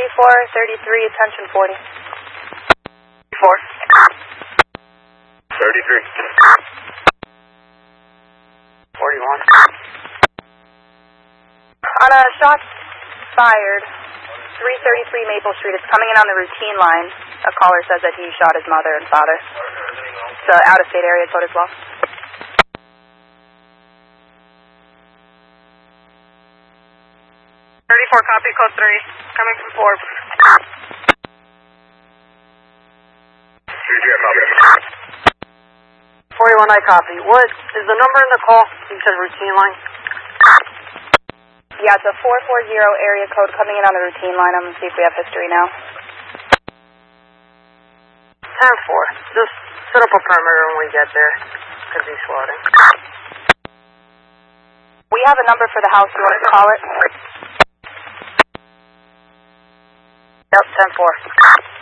3433, attention 40. 4. 33. 41. On a shot fired, 333 Maple Street. It's coming in on the routine line. A caller says that he shot his mother and father. It's an out-of-state area code as well. 34, copy, code 3. Coming from Forbes. 41, I copy. What is the number in the call? You said routine line? Yeah, it's a 440 area code coming in on the routine line. I'm going to see if we have history now. 10-4. Just set up a perimeter when we get there. Could be floating. We have a number for the house. You want to call it? Yep, 10-4.